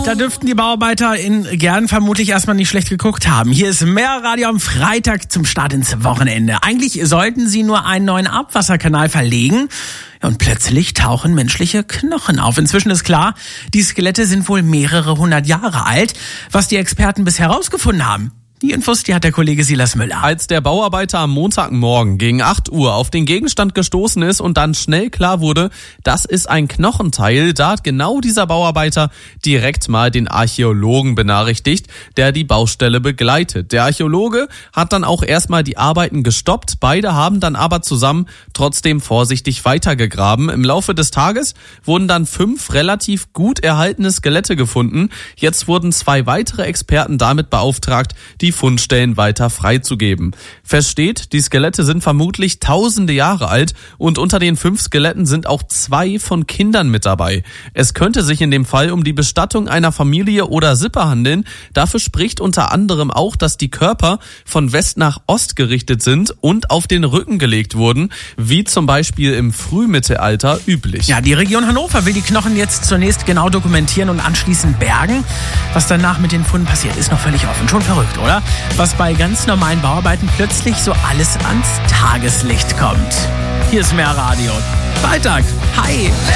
Da dürften die Bauarbeiter in Gern vermutlich erstmal nicht schlecht geguckt haben. Hier ist mehr Radio am Freitag zum Start ins Wochenende. Eigentlich sollten sie nur einen neuen Abwasserkanal verlegen. Ja, und plötzlich tauchen menschliche Knochen auf. Inzwischen ist klar, die Skelette sind wohl mehrere hundert Jahre alt. Was die Experten bisher herausgefunden haben, die Infos, die hat der Kollege Silas Müller. Als der Bauarbeiter am Montagmorgen gegen 8 Uhr auf den Gegenstand gestoßen ist und dann schnell klar wurde, das ist ein Knochenteil, da hat genau dieser Bauarbeiter direkt mal den Archäologen benachrichtigt, der die Baustelle begleitet. Der Archäologe hat dann auch erstmal die Arbeiten gestoppt. Beide haben dann aber zusammen trotzdem vorsichtig weitergegraben. Im Laufe des Tages wurden dann 5 relativ gut erhaltene Skelette gefunden. Jetzt wurden 2 weitere Experten damit beauftragt, die Fundstellen weiter freizugeben. Fest steht, die Skelette sind vermutlich tausende Jahre alt und unter den 5 Skeletten sind auch 2 von Kindern mit dabei. Es könnte sich in dem Fall um die Bestattung einer Familie oder Sippe handeln. Dafür spricht unter anderem auch, dass die Körper von West nach Ost gerichtet sind und auf den Rücken gelegt wurden, wie zum Beispiel im Frühmittelalter üblich. Ja, die Region Hannover will die Knochen jetzt zunächst genau dokumentieren und anschließend bergen. Was danach mit den Funden passiert, ist noch völlig offen. Schon verrückt, oder? Was bei ganz normalen Bauarbeiten plötzlich so alles ans Tageslicht kommt. Hier ist mehr Radio. Freitag. Hi.